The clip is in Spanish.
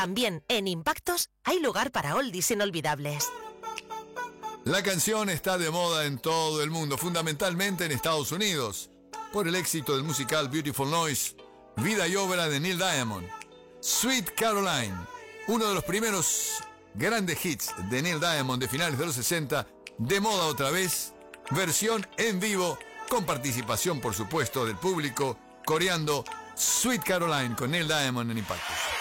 También en Impactos hay lugar para oldies inolvidables. La canción está de moda en todo el mundo, fundamentalmente en Estados Unidos, por el éxito del musical Beautiful Noise, vida y obra de Neil Diamond. Sweet Caroline, uno de los primeros grandes hits de Neil Diamond de finales de los 60, de moda otra vez, versión en vivo, con participación por supuesto del público, coreando Sweet Caroline con Neil Diamond en Impactos.